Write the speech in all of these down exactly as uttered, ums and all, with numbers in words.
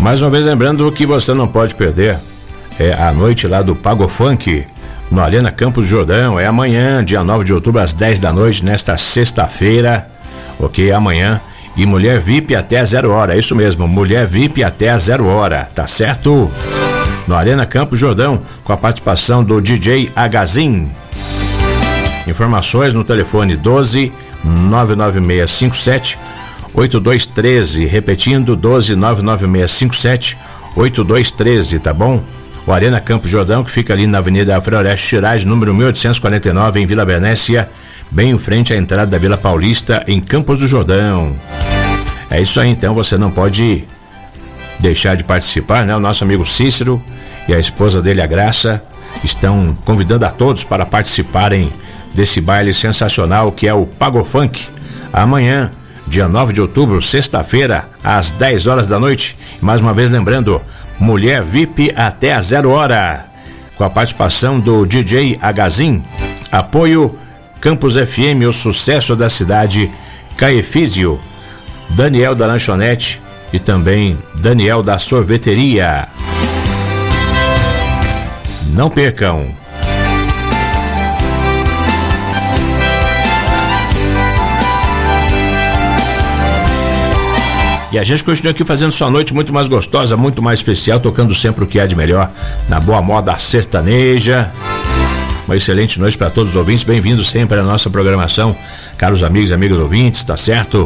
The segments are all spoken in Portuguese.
Mais uma vez lembrando que você não pode perder é a noite lá do Pago Funk no Arena Campos do Jordão. É amanhã, dia nove de outubro, às dez da noite, nesta sexta-feira. Ok, amanhã. E Mulher V I P até zero hora, é isso mesmo, Mulher V I P até zero hora, tá certo? No Arena Campos do Jordão, com a participação do D J Agazin. Informações no telefone doze, nove nove seis cinco sete, oito dois um três, repetindo, doze, nove nove seis cinco sete, oito dois um três, tá bom? O Arena Campos Jordão, que fica ali na Avenida Floresta Tirage, número mil oitocentos e quarenta e nove, em Vila Bernécia, bem em frente à entrada da Vila Paulista, em Campos do Jordão. É isso aí, então você não pode deixar de participar, né? O nosso amigo Cícero e a esposa dele, a Graça, estão convidando a todos para participarem desse baile sensacional que é o Pago Funk. Amanhã, dia nove de outubro, sexta-feira, às dez horas da noite. Mais uma vez lembrando, Mulher V I P até a zero hora, com a participação do D J Agazin. Apoio Campus F M, o sucesso da cidade, Caefísio, Daniel da Lanchonete e também Daniel da Sorveteria. Não percam. E a gente continua aqui fazendo sua noite muito mais gostosa, muito mais especial, tocando sempre o que há de melhor na boa moda sertaneja. Uma excelente noite para todos os ouvintes, bem-vindos sempre à nossa programação, caros amigos e amigas ouvintes, tá certo?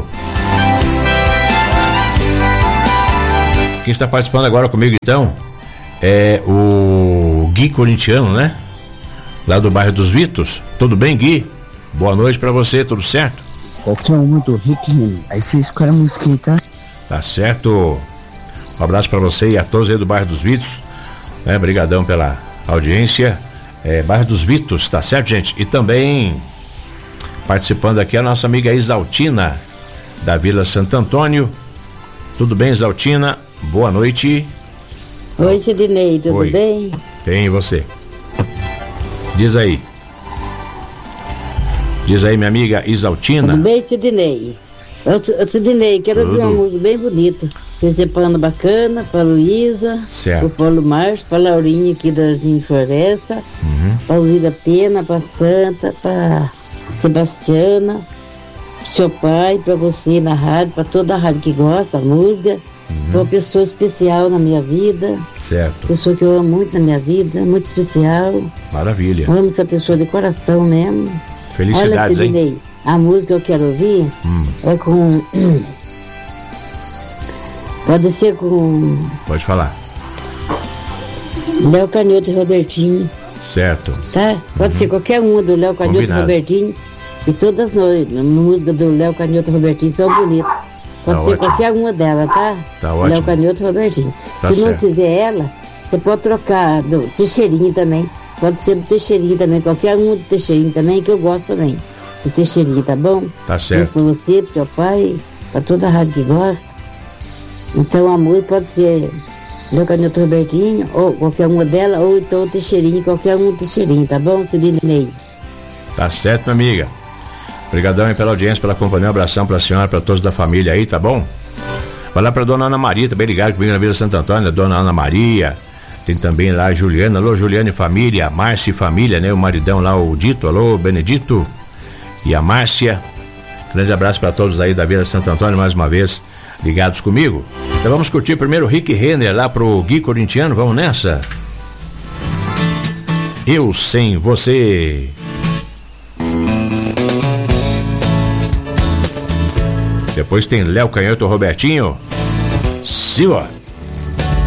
Quem está participando agora comigo então é o Gui Corintiano, né? Lá do bairro dos Vitos. Tudo bem, Gui? Boa noite pra você, tudo certo? Qualquer uma do Rick, aí você escolhe a musiquinha, tá? Tá certo. Um abraço pra você e a todos aí do bairro dos Vitos, né? Brigadão pela audiência. É, bairro dos Vitos, tá certo, gente? E também participando aqui a nossa amiga Isaltina, da Vila Santo Antônio. Tudo bem, Isaltina? Boa noite. Oi, Sidney, tudo Oi. bem? Bem, e você? Diz aí. Diz aí, minha amiga Isaltina. Tudo bem, Sidney? Eu, eu, Sidney, quero Tudo. ouvir uma música bem bonita. Recepando bacana, pra Luísa, Certo. pro Paulo Márcio, pra Laurinha aqui da Jardim Floresta, Uhum. pra Luzida Pena, pra Santa, pra Sebastiana, pro seu pai, pra você na rádio, pra toda a rádio que gosta da música. Uhum. Uma pessoa especial na minha vida. Certo. Pessoa que eu amo muito na minha vida, muito especial. Maravilha. Amo essa pessoa de coração mesmo. Felicidades, Olha, Sidney, hein? a música que eu quero ouvir Hum. é com... Pode ser com Pode falar. Léo Canhoto e Robertinho, Certo. tá? Pode Uhum. ser qualquer uma do Léo Canhoto Combinado. e Robertinho. E todas as músicas do Léo Canhoto e Robertinho são bonitas. Pode Tá ser ótimo. qualquer uma delas, tá? Tá Léo ótimo. Canhoto e Robertinho. Tá Se não certo. tiver ela, você pode trocar do Teixeirinho também. Pode ser do Teixeirinho também, qualquer um do Teixeirinho também, que eu gosto também. Do Teixeirinho, tá bom? Tá certo. Pra você, pro seu pai, pra toda a rádio que gosta. Então a música pode ser Léo Canhoto e Robertinho, ou qualquer uma dela, ou então o Teixeirinho, qualquer um do Teixeirinho, tá bom, Sidney? Tá certo, minha amiga. Obrigadão aí pela audiência, pela companhia. Um abração pra senhora, pra todos da família aí, tá bom? Vai lá pra dona Ana Maria, também ligado comigo na Vila Santo Antônio, a dona Ana Maria. Tem também lá a Juliana, alô Juliana e família, Márcia e família, né? O maridão lá, o Dito, alô Benedito e a Márcia. Grande abraço pra todos aí da Vila Santo Antônio, mais uma vez ligados comigo. Então vamos curtir primeiro o Rick Renner lá pro Gui Corintiano, vamos nessa? Eu Sem Você. Depois tem Léo Canhoto, Robertinho. Silva.